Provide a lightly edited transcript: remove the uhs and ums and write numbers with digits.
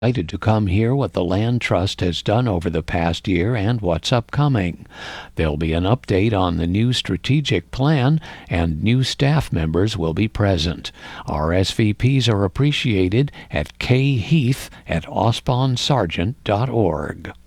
Excited to come hear what the Land Trust has done over the past year and what's upcoming. There'll be an update on the new strategic plan, and new staff members will be present. RSVPs are appreciated at kheath@osbonsargent.org.